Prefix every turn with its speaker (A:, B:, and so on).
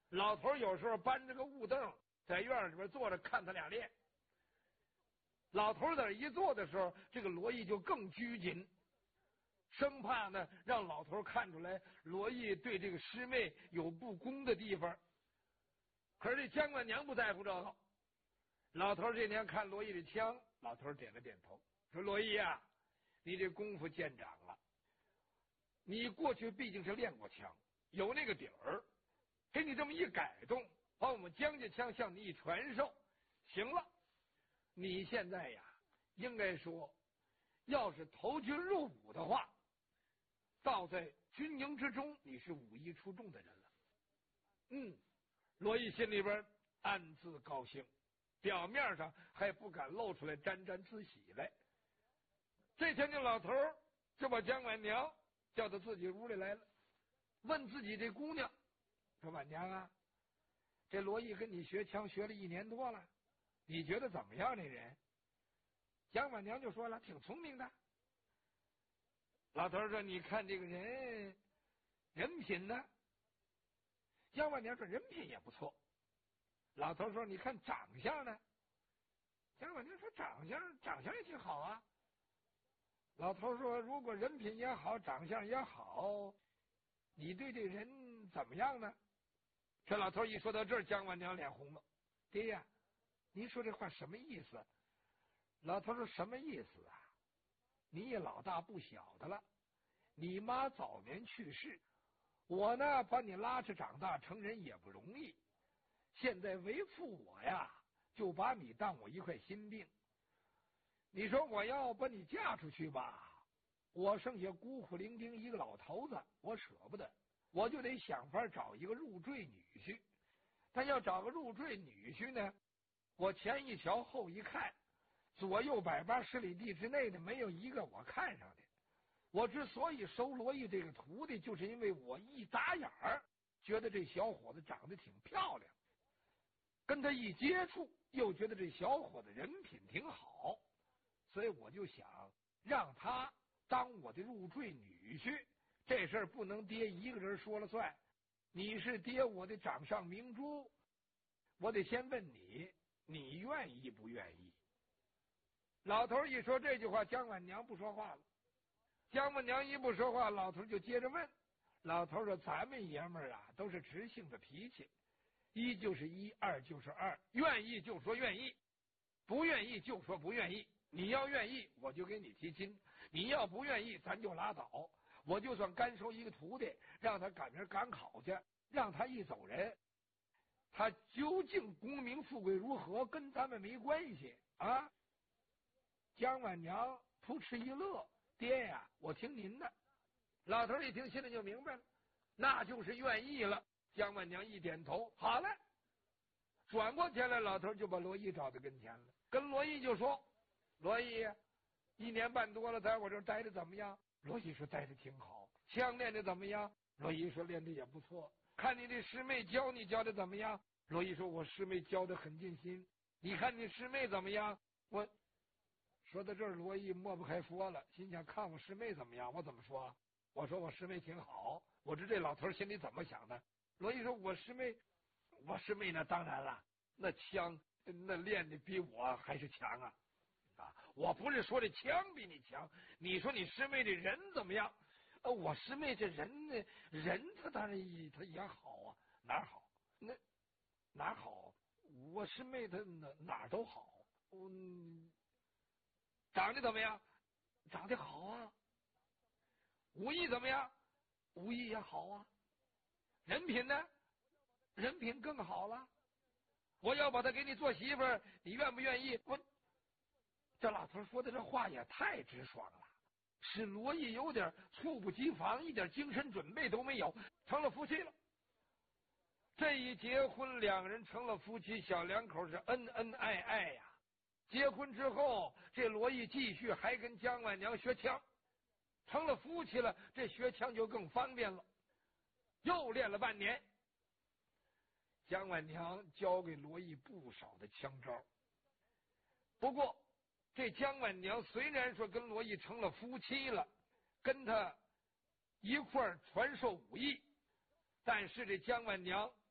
A: 老头有时候搬着个雾凳在院里边坐着看他俩练。老头在这一坐的时候，这个罗毅就更拘谨，生怕呢让老头看出来罗毅对这个师妹有不公的地方。可是这姜冠娘不在乎这个。老头这年看罗毅的枪，老头点了点头，说：“罗毅啊，你这功夫见长了。你过去毕竟是练过枪，有那个底儿，给你这么一改动，把我们姜家枪向你一传授，行了。你现在呀，应该说，要是投军入伍的话，倒在军营之中，你是武艺出众的人了。”罗毅心里边暗自高兴，表面上还不敢露出来沾沾自喜来。这天，这老头就把姜婉娘叫到自己屋里来了，问自己这姑娘说：“婉娘啊，这罗毅跟你学枪学了1年多了，你觉得怎么样？这人？”姜婉娘就说了：“挺聪明的。”老头说：“你看这个人品呢？”姜婉娘说：“人品也不错。”老头说：“你看长相呢？”姜婉娘说：“长相也挺好啊。”老头说：“如果人品也好，长相也好，你对这人怎么样呢？”这老头一说到这儿，姜婉娘脸红了。“爹呀，您说这话什么意思？”老头说：“什么意思啊？你也老大不小的了，你妈早年去世，我呢把你拉扯长大成人也不容易，现在为父我呀就把你当我一块心病。你说我要把你嫁出去吧，我剩下孤苦伶仃一个老头子，我舍不得，我就得想法找一个入赘女婿。但要找个入赘女婿呢，我前一瞧后一看，左右180里地之内的没有一个我看上的。我之所以收罗毅这个徒弟，就是因为我一打眼儿觉得这小伙子长得挺漂亮，跟他一接触又觉得这小伙子人品挺好，所以我就想让他当我的入赘女婿。这事儿不能爹一个人说了算，你是爹我的掌上明珠，我得先问你，你愿意不愿意？”老头一说这句话，姜婉娘不说话了。姜母娘一不说话，老头就接着问。老头说：“咱们爷们儿啊，都是直性的脾气，一就是一，二就是二，愿意就说愿意，不愿意就说不愿意。你要愿意，我就给你提亲；你要不愿意，咱就拉倒。我就算干收一个徒弟，让他赶明赶考去，让他一走人，他究竟功名富贵如何，跟咱们没关系啊。”姜婉娘扑哧一乐。爹呀，我听您的。老头一听，心里就明白了，那就是愿意了。姜婉娘一点头，好了。转过天来，老头就把罗毅找到跟前了，跟罗毅就说：“罗毅，1年半多了，在我这儿待着怎么样？”罗毅说：“待着挺好。”“枪练的怎么样？”罗毅说：“练的也不错。”“看你这师妹教你教的怎么样？”罗毅说：“我师妹教的很尽心。”“你看你师妹怎么样？”我说到这儿，罗毅抹不开说了，心想：看我师妹怎么样？我怎么说？我说我师妹挺好。我知这老头心里怎么想的。罗毅说：“我师妹呢？当然了，那枪那练的比我还是强啊！我不是说这枪比你强，你说你师妹这人怎么样？我师妹这人呢，他当然他也好啊，哪儿好？哪儿好？我师妹她哪儿都好。长得怎么样？长得好啊。武艺怎么样？武艺也好啊。人品呢？人品更好了。我要把她给你做媳妇儿，你愿不愿意？”这老头说的这话也太直爽了，使罗毅有点猝不及防，一点精神准备都没有，成了夫妻了。这一结婚，两人成了夫妻，小两口是恩恩爱爱呀。结婚之后，这罗毅继续还跟姜婉娘学枪，成了夫妻了，这学枪就更方便了。又练了半年，姜婉娘教给罗毅不少的枪招。不过这姜婉娘虽然说跟罗毅成了夫妻了，跟他一块儿传授武艺，但是这姜婉娘